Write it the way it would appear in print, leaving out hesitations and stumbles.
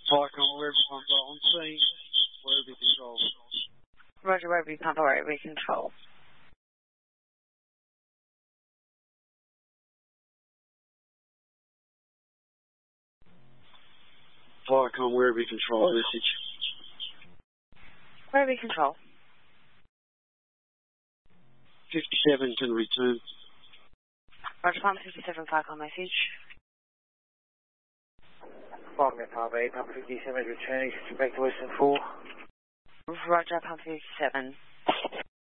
Viacom, wherever Pump on scene, wherever control. Roger, wherever you Pump, wherever you control. Viacom, wherever you control, message. Wherever you control. 57 can return. Roger, Pump 57, Viacom message. Pump 8, Pump 57 is returning, back to Western 4. Roger, Pump 57.